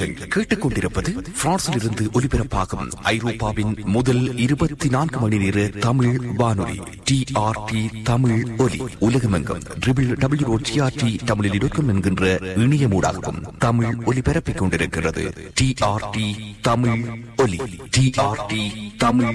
நீங்கள் கேட்டுக்கொண்டிருப்பது பிரான்சில் இருந்து ஒலிபரப்பாகும் ஐரோப்பாவின் முதல் 24 மணி நேர தமிழ் வானொலி TRT தமிழ் ஒலி. உலகமெங்கும் www.TRT தமிழில் என்கின்ற இணையமூடாகவும் தமிழ் ஒலிபரப்பிக் கொண்டிருக்கிறது. TRT தமிழ் ஒலி. TRT தமிழ்